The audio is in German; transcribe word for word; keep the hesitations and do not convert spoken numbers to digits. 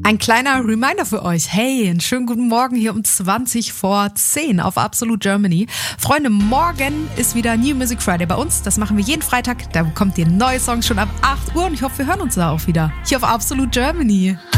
Ein kleiner Reminder für euch. Hey, einen schönen guten Morgen hier um zwanzig vor zehn auf Absolute Germany. Freunde, morgen ist wieder New Music Friday bei uns. Das machen wir jeden Freitag. Da bekommt ihr neue Songs schon ab acht Uhr und ich hoffe, wir hören uns da auch wieder. Hier auf Absolute Germany.